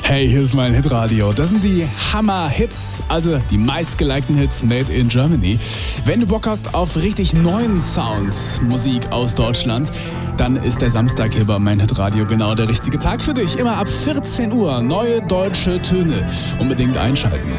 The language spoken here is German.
Hey, hier ist mein Hitradio. Das sind die Hammer-Hits, also die meistgelikten Hits made in Germany. Wenn du Bock hast auf richtig neuen Sound, Musik aus Deutschland, dann ist der Samstag hier bei mein Hitradio genau der richtige Tag für dich. Immer ab 14 Uhr neue deutsche Töne. Unbedingt einschalten.